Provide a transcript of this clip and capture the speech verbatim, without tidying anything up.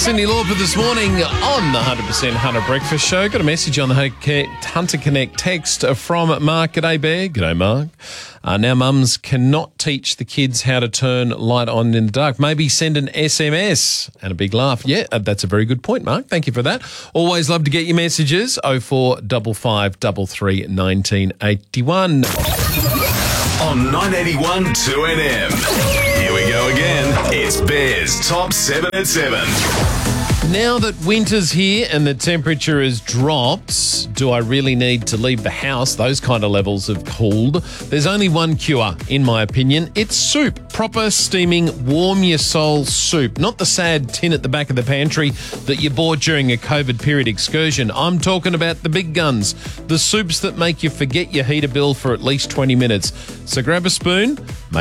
Cyndi Lauper this morning on the one hundred percent Hunter Breakfast Show. Got a message on the Hunter Connect text from Mark. G'day, Bear. G'day, Mark. Uh, now, mums cannot teach the kids how to turn light on in the dark. Maybe send an S M S and a big laugh. Yeah, that's a very good point, Mark. Thank you for that. Always love to get your messages. oh four five five, three three, one nine eight one. On nine eighty-one two N M. Here we go again. It's Bear's Top seven at seven. Now that winter's here and the temperature has dropped, do I really need to leave the house? Those kind of levels have cooled. There's only one cure, in my opinion. It's soup. Proper, steaming, warm your soul soup. Not the sad tin at the back of the pantry that you bought during a COVID period excursion. I'm talking about the big guns. The soups that make you forget your heater bill for at least twenty minutes. So grab a spoon,